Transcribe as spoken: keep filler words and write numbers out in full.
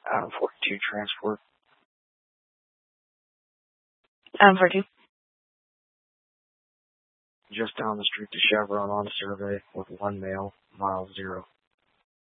Adam forty-two transport. Adam forty-two. Just down the street to Chevron on survey with one male, mile zero.